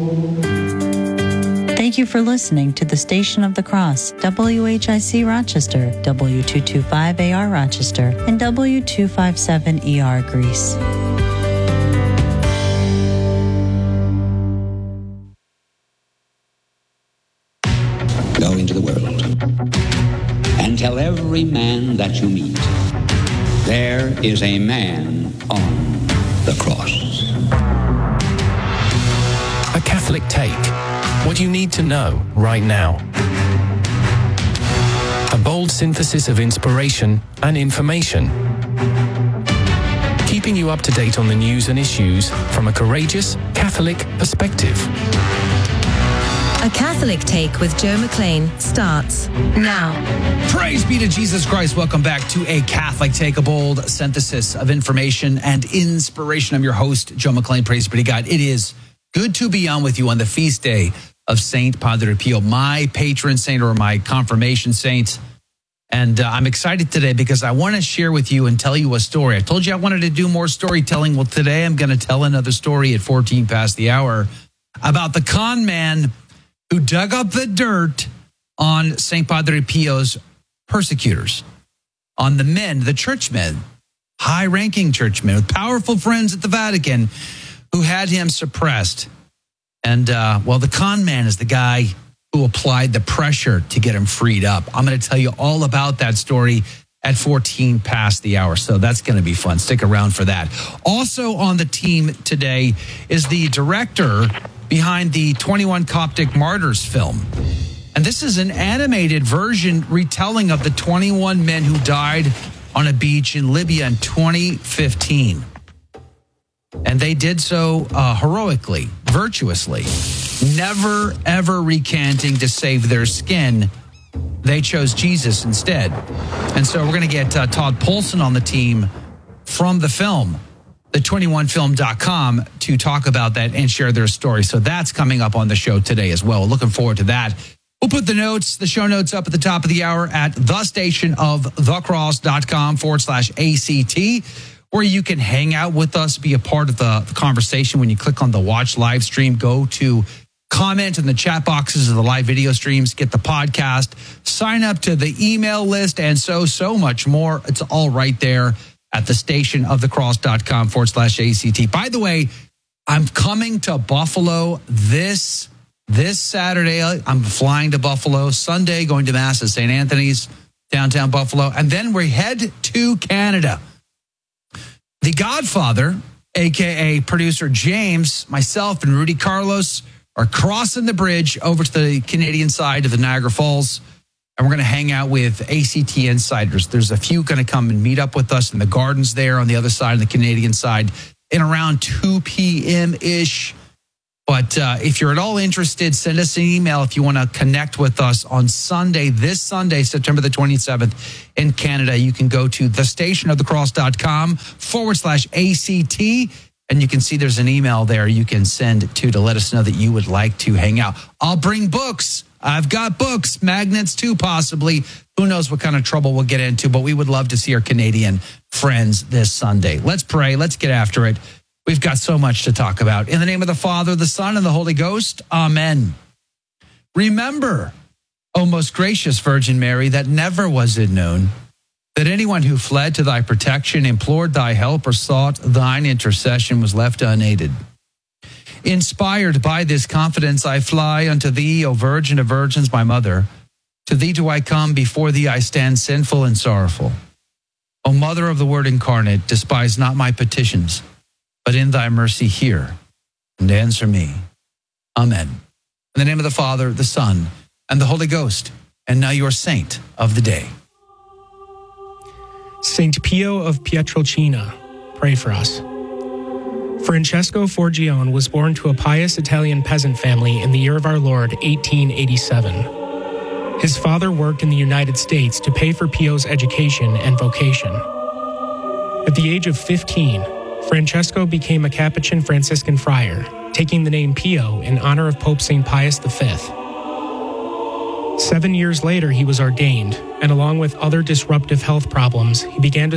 Thank you for listening to the Station of the Cross, WHIC Rochester, W225AR Rochester, and W257ER Greece. Go into the world and tell every man that you meet, there is a man on the cross. A Catholic Take. What you need to know right now. A bold synthesis of inspiration and information. Keeping you up to date on the news and issues from a courageous Catholic perspective. A Catholic Take with Joe McLean starts now. Praise be to Jesus Christ. Welcome back to A Catholic Take, a bold synthesis of information and inspiration. I'm your host, Joe McLean. Praise be to God. It is good to be on with you on the feast day of Saint Padre Pio, my patron saint or my confirmation saint. And I'm excited today because I want to share with you and tell you a story. I told you I wanted to do more storytelling. Well, today I'm going to tell another story at 14 past the hour about the con man who dug up the dirt on Saint Padre Pio's persecutors, on the men, the churchmen, high-ranking churchmen with powerful friends at the Vatican who had him suppressed. And, the con man is the guy who applied the pressure to get him freed up. I'm going to tell you all about that story at 14 past the hour. So that's going to be fun. Stick around for that. Also on the team today is the director behind the 21 Coptic Martyrs film. And this is an animated version retelling of the 21 men who died on a beach in Libya in 2015. And they did so heroically, virtuously, never, ever recanting to save their skin. They chose Jesus instead. And so we're going to get Todd Polson on the team from the film, the21film.com, to talk about that and share their story. So that's coming up on the show today as well. Looking forward to that. We'll put the show notes up at the top of the hour at thestationofthecross.com/ACT, where you can hang out with us, be a part of the conversation. When you click on the watch live stream, go to comment in the chat boxes of the live video streams, get the podcast, sign up to the email list, and so much more. It's all right there at thestationofthecross.com/ACT. By the way, I'm coming to Buffalo this Saturday. I'm flying to Buffalo. Sunday, going to Mass at St. Anthony's, downtown Buffalo. And then we head to Canada. The Godfather, a.k.a. producer James, myself, and Rudy Carlos are crossing the bridge over to the Canadian side of the Niagara Falls, and we're going to hang out with ACT insiders. There's a few going to come and meet up with us in the gardens there on the other side, of the Canadian side, in around 2 p.m.-ish. But if you're at all interested, send us an email if you want to connect with us on Sunday, this Sunday, September the 27th in Canada. You can go to thestationofthecross.com/ACT, and you can see there's an email there you can send to let us know that you would like to hang out. I'll bring books. I've got books, magnets too, possibly. Who knows what kind of trouble we'll get into, but we would love to see our Canadian friends this Sunday. Let's pray. Let's get after it. We've got so much to talk about. In the name of the Father, the Son, and the Holy Ghost, amen. Remember, O most gracious Virgin Mary, that never was it known that anyone who fled to thy protection, implored thy help, or sought thine intercession was left unaided. Inspired by this confidence, I fly unto thee, O Virgin of Virgins, my mother. To thee do I come, before thee I stand sinful and sorrowful. O Mother of the Word incarnate, despise not my petitions, but in thy mercy hear and answer me. Amen. In the name of the Father, the Son, and the Holy Ghost, and now your saint of the day. Saint Pio of Pietrelcina, pray for us. Francesco Forgione was born to a pious Italian peasant family in the year of our Lord, 1887. His father worked in the United States to pay for Pio's education and vocation. At the age of 15, Francesco became a Capuchin Franciscan friar, taking the name Pio in honor of Pope St. Pius V. 7 years later, he was ordained, and along with other disruptive health problems, he began to